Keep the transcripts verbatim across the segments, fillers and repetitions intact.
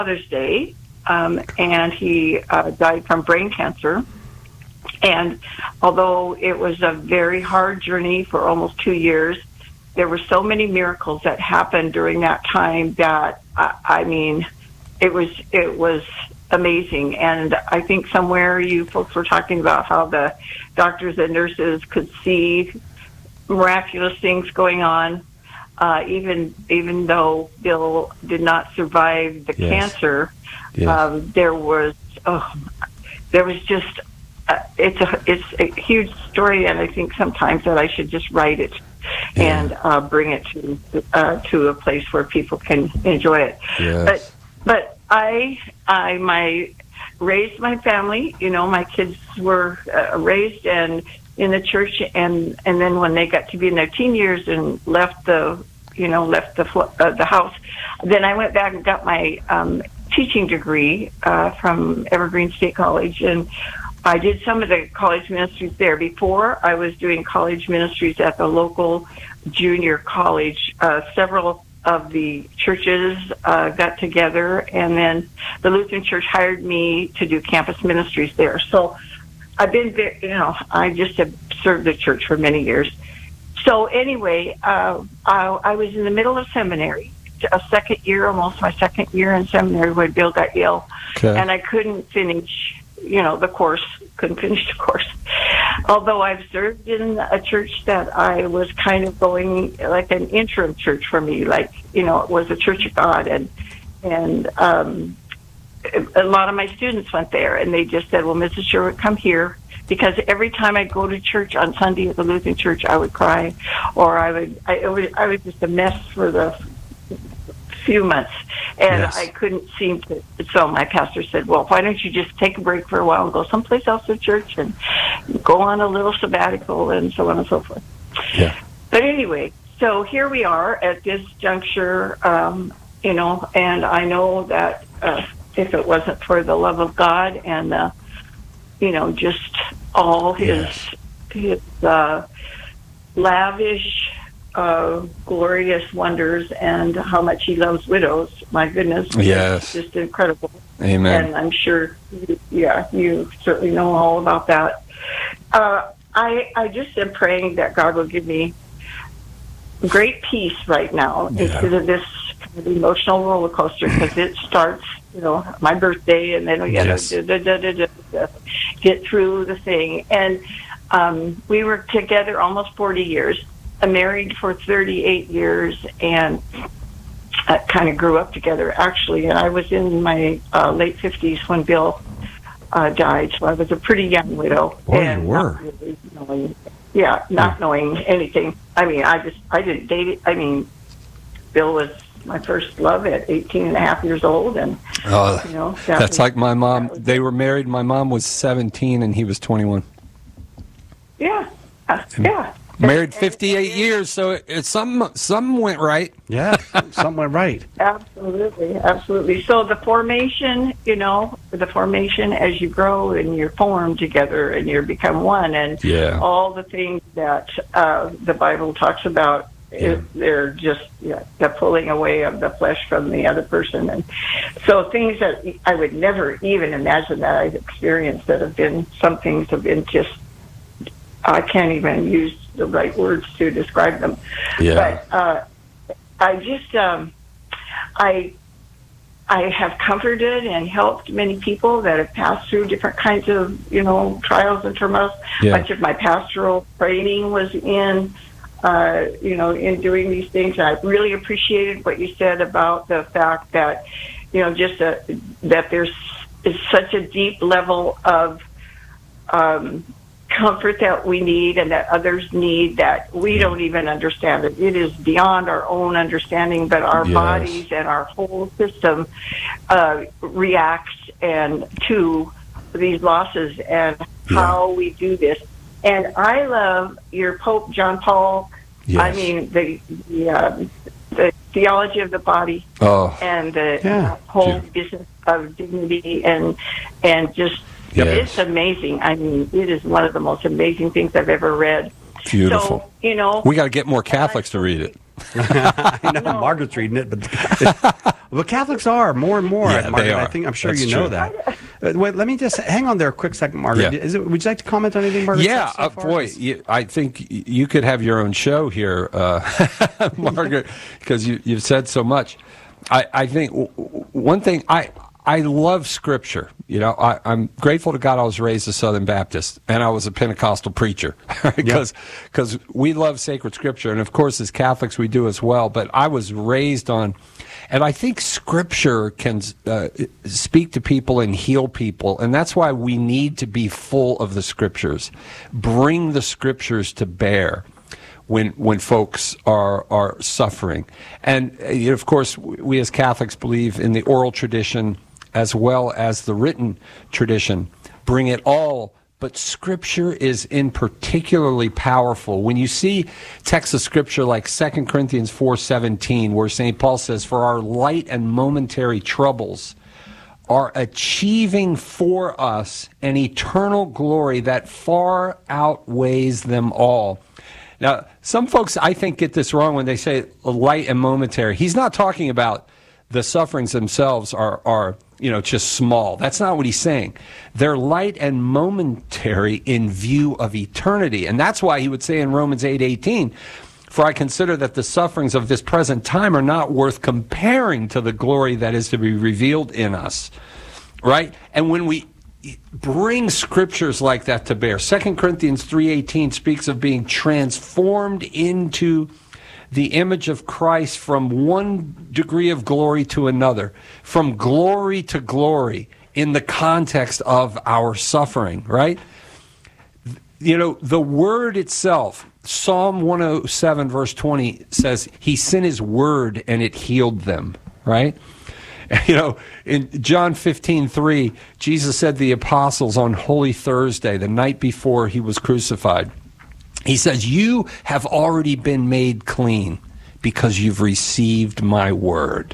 Father's Day, um, and he uh, died from brain cancer. And although it was a very hard journey for almost two years, there were so many miracles that happened during that time that, I, I mean, it was it was amazing. And I think somewhere you folks were talking about how the doctors and nurses could see miraculous things going on, uh, even even though Bill did not survive the yes. cancer. Yes. Um, there was oh, there was just uh, it's a it's a huge story, and I think sometimes that I should just write it yeah. and uh, bring it to uh, to a place where people can enjoy it. Yes. But but I I my raised my family. You know, my kids were uh, raised and in the church, and and then when they got to be in their teen years and left the you know left the uh, the house, then I went back and got my um, teaching degree uh, from Evergreen State College, and I did some of the college ministries there. Before, I was doing college ministries at the local junior college. Uh, several of the churches uh, got together, and then the Lutheran Church hired me to do campus ministries there. So I've been there, you know, I just have served the church for many years. So anyway, uh, I, I was in the middle of seminary, a second year, almost my second year in seminary when Bill got ill, okay. and I couldn't finish, you know, the course, couldn't finish the course. Although I've served in a church that I was kind of going, like an interim church for me, like, you know, it was a Church of God, and, and, um, a lot of my students went there, and they just said, well, Missus Sherwood, come here, because every time I go to church on Sunday at the Lutheran Church, I would cry, or I would, I, it was, I was just a mess for the few months, and yes. I couldn't seem to, so my pastor said, well, why don't you just take a break for a while and go someplace else to church and go on a little sabbatical and so on and so forth. Yeah. But anyway, so here we are at this juncture, um, you know, and I know that uh, if it wasn't for the love of God and, uh, you know, just all his, yes. his uh, lavish, uh, glorious wonders and how much he loves widows, my goodness, yes. it's just incredible. Amen. And I'm sure, yeah, you certainly know all about that. Uh, I, I just am praying that God will give me great peace right now yeah. instead of this kind of emotional roller coaster, because it starts, you know, my birthday, and then we got yes. to da, da, da, da, da, get through the thing. And um, we were together almost forty years, married for thirty-eight years, and uh, kind of grew up together, actually. And I was in my uh, late fifties when Bill uh, died, so I was a pretty young widow. Boy, and you were. Not really knowing, yeah, not knowing anything. I mean, I just, I didn't date it. I mean, Bill was my first love at eighteen and a half years old, and oh, you know, that that's was, like my mom. Was, they were married. My mom was seventeen and he was twenty-one. Yeah, uh, yeah. Married fifty-eight years, so it, it, something something went right. Yeah, something went right. Absolutely, absolutely. So the formation, you know, the formation as you grow and you're formed together and you become one, and yeah. all the things that uh, the Bible talks about, yeah. it, they're just yeah, the pulling away of the flesh from the other person. And so things that I would never even imagine that I've experienced that have been, some things have been just, I can't even use the right words to describe them. Yeah. But uh, I just, um, I, I have comforted and helped many people that have passed through different kinds of, you know, trials and turmoils. Yeah. Much of my pastoral training was in, uh, you know, in doing these things. I really appreciated what you said about the fact that, you know, just a, that there's is such a deep level of, um, comfort that we need and that others need that we don't even understand it. It is beyond our own understanding, but our yes. bodies and our whole system uh, reacts and to these losses and yeah. how we do this. And I love your Pope John Paul. Yes. I mean, the the, uh, the theology of the body oh. and the yeah. whole yeah. business of dignity and and just Yes. it's amazing. I mean, it is one of the most amazing things I've ever read. Beautiful. So, you know, we got to get more Catholics to read it. I know No. Margaret's reading it, but but Catholics are more and more. Yeah, Margaret, they are. I think I'm sure That's you know true. that. Uh, wait, let me just hang on there a quick second, Margaret. Yeah. Is it, would you like to comment on anything, Margaret? Yeah, so- so uh, far? boy, you, I think y- you could have your own show here, uh, Margaret, because you, you've said so much. I, I think w- w- one thing, I I love Scripture. You know, I, I'm grateful to God I was raised a Southern Baptist, and I was a Pentecostal preacher, because because we love sacred Scripture, and of course as Catholics we do as well, but I was raised on, and I think Scripture can uh, speak to people and heal people, and that's why we need to be full of the Scriptures. Bring the Scriptures to bear when when folks are are suffering. And uh, you know, of course, we as Catholics believe in the oral tradition as well as the written tradition. Bring it all. But Scripture is in particularly powerful. When you see texts of Scripture like Second Corinthians four seventeen, where Saint Paul says, "For our light and momentary troubles are achieving for us an eternal glory that far outweighs them all." Now, some folks, I think, get this wrong when they say light and momentary. He's not talking about the sufferings themselves are, are, you know, just small. That's not what he's saying. They're light and momentary in view of eternity. And that's why he would say in Romans eight eighteen, "For I consider that the sufferings of this present time are not worth comparing to the glory that is to be revealed in us." Right? And when we bring scriptures like that to bear, Second Corinthians three eighteen speaks of being transformed into the image of Christ from one degree of glory to another, from glory to glory in the context of our suffering, right? You know, the word itself, Psalm one oh seven verse twenty says, "He sent his word and it healed them," right? You know, in John fifteen three, Jesus said to the apostles on Holy Thursday, the night before he was crucified, he says, "You have already been made clean because you've received my word."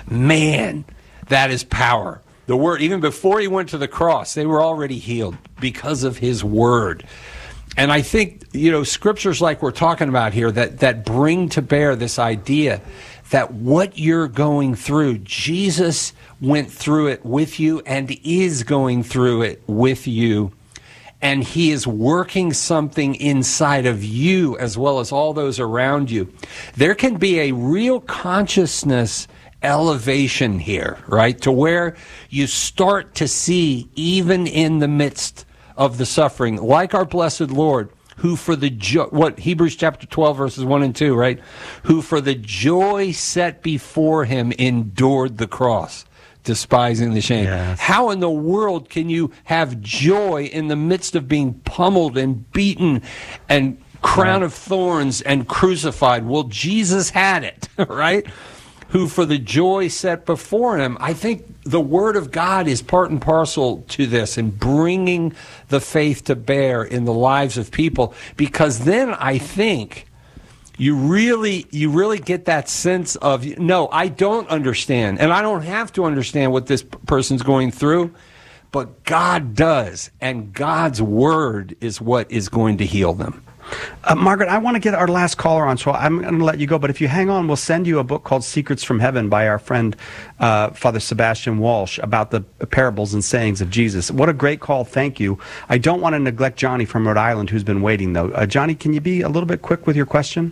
Man, that is power. The word, even before he went to the cross, they were already healed because of his word. And I think, you know, scriptures like we're talking about here that, that bring to bear this idea that what you're going through, Jesus went through it with you and is going through it with you. And he is working something inside of you as well as all those around you. There can be a real consciousness elevation here, right? To where you start to see, even in the midst of the suffering, like our blessed Lord, who for the joy, what, Hebrews chapter twelve, verses one and two, right? Who for the joy set before him endured the cross, despising the shame. Yes. How in the world can you have joy in the midst of being pummeled and beaten and crown of thorns and crucified? Well, Jesus had it, right? Who for the joy set before him. I think the Word of God is part and parcel to this and bringing the faith to bear in the lives of people, because then I think you really you really get that sense of, no, I don't understand, and I don't have to understand what this person's going through, but God does, and God's Word is what is going to heal them. Uh, Margaret, I want to get our last caller on, so I'm going to let you go. But if you hang on, we'll send you a book called Secrets from Heaven by our friend uh, Father Sebastian Walsh about the parables and sayings of Jesus. What a great call. Thank you. I don't want to neglect Johnny from Rhode Island, who's been waiting, though. Uh, Johnny, can you be a little bit quick with your question?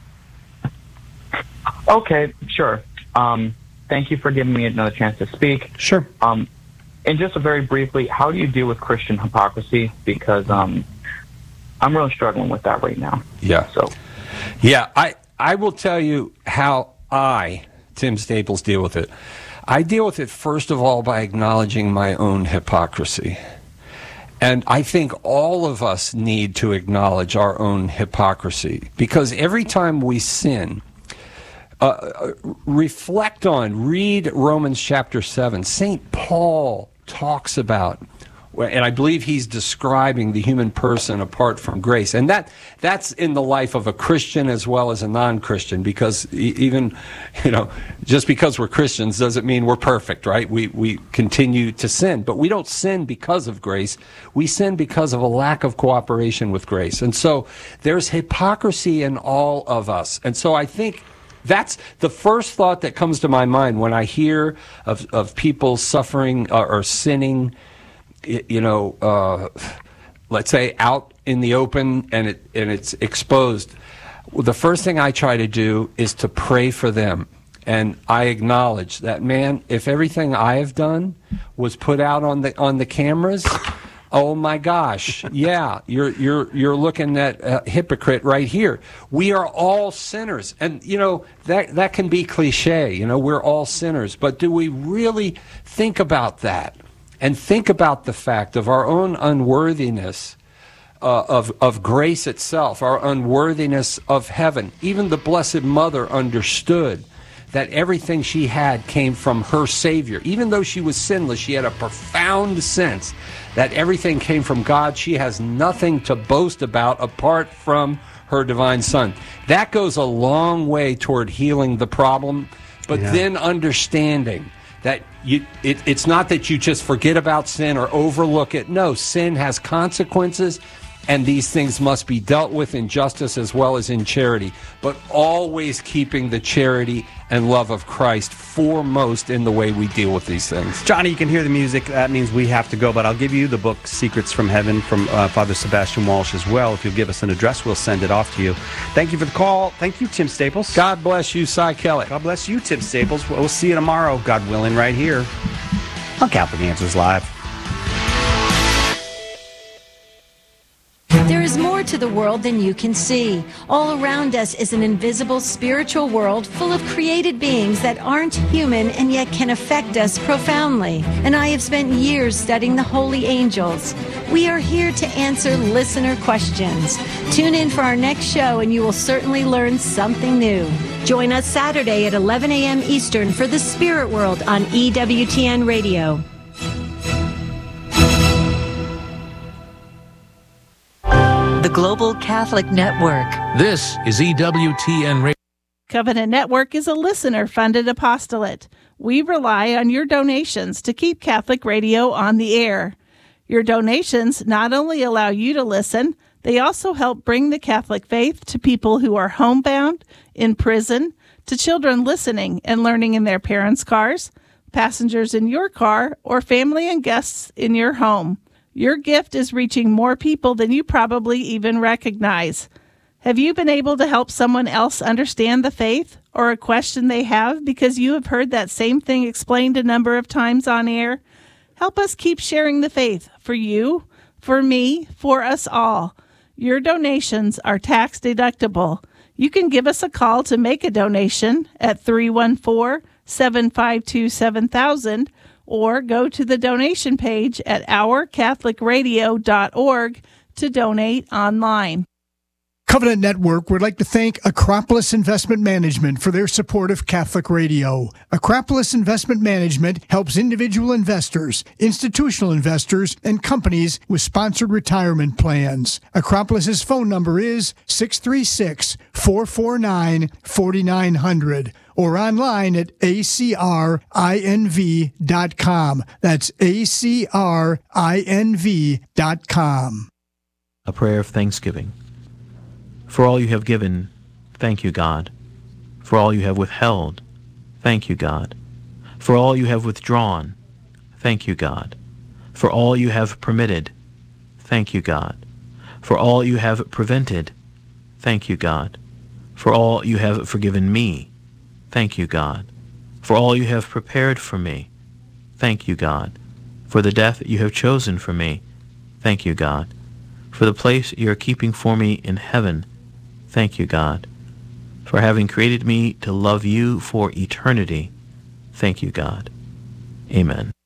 Okay, sure. Um, thank you for giving me another chance to speak. Sure. Um, and just very briefly, how do you deal with Christian hypocrisy? Because um, I'm really struggling with that right now. Yeah. So, yeah, I, I will tell you how I, Tim Staples, deal with it. I deal with it, first of all, by acknowledging my own hypocrisy. And I think all of us need to acknowledge our own hypocrisy, because every time we sin, uh, reflect on, read Romans chapter seven. Saint Paul talks about and I believe he's describing the human person apart from grace. And that that's in the life of a Christian as well as a non-Christian, because e- even, you know, just because we're Christians doesn't mean we're perfect, right? We we continue to sin, but we don't sin because of grace. We sin because of a lack of cooperation with grace. And so there's hypocrisy in all of us. And so I think that's the first thought that comes to my mind when I hear of, of people suffering or, or sinning, you know, uh, let's say out in the open and it and it's exposed. The first thing I try to do is to pray for them. And I acknowledge that, man, if everything I have done was put out on the on the cameras, oh my gosh, yeah, you're you're you're looking at a hypocrite right here. We are all sinners, and you know that that can be cliche. You know, we're all sinners, but do we really think about that and think about the fact of our own unworthiness uh, of of grace itself, our unworthiness of heaven? Even the Blessed Mother understood that everything she had came from her Savior. Even though she was sinless, she had a profound sense that everything came from God. She has nothing to boast about apart from her divine Son. That goes a long way toward healing the problem, but yeah. then understanding that you, it, it's not that you just forget about sin or overlook it. No, sin has consequences, and these things must be dealt with in justice as well as in charity, but always keeping the charity and love of Christ foremost in the way we deal with these things. Johnny, you can hear the music. That means we have to go, but I'll give you the book Secrets from Heaven from uh, Father Sebastian Walsh as well. If you'll give us an address, we'll send it off to you. Thank you for the call. Thank you, Tim Staples. God bless you, Cy Kellett. God bless you, Tim Staples. We'll see you tomorrow, God willing, right here on Catholic Answers Live. There is more to the world than you can see. All around us is an invisible spiritual world full of created beings that aren't human and yet can affect us profoundly. And I have spent years studying the holy angels. We are here to answer listener questions. Tune in for our next show and you will certainly learn something new. Join us Saturday at eleven a.m. Eastern for The Spirit World on E W T N Radio. The Global Catholic Network. This is E W T N Radio. Covenant Network is a listener-funded apostolate. We rely on your donations to keep Catholic radio on the air. Your donations not only allow you to listen, they also help bring the Catholic faith to people who are homebound, in prison, to children listening and learning in their parents' cars, passengers in your car, or family and guests in your home. Your gift is reaching more people than you probably even recognize. Have you been able to help someone else understand the faith or a question they have because you have heard that same thing explained a number of times on air? Help us keep sharing the faith for you, for me, for us all. Your donations are tax deductible. You can give us a call to make a donation at three one four, seven five two, seven thousand or go to the donation page at our catholic radio dot org to donate online. Covenant Network would like to thank Acropolis Investment Management for their support of Catholic Radio. Acropolis Investment Management helps individual investors, institutional investors, and companies with sponsored retirement plans. Acropolis's phone number is six three six, four four nine, four nine zero zero or online at A C R I N V dot com. That's A C R I N V dot com. A prayer of thanksgiving. For all you have given, thank you, God. For all you have withheld, thank you, God. For all you have withdrawn, thank you, God. For all you have permitted, thank you, God. For all you have prevented, thank you, God. For all you have forgiven me, thank you, God. For all you have prepared for me, thank you, God. For the death you have chosen for me, thank you, God. For the place you are keeping for me in heaven, thank you, God. For having created me to love you for eternity, thank you, God. Amen.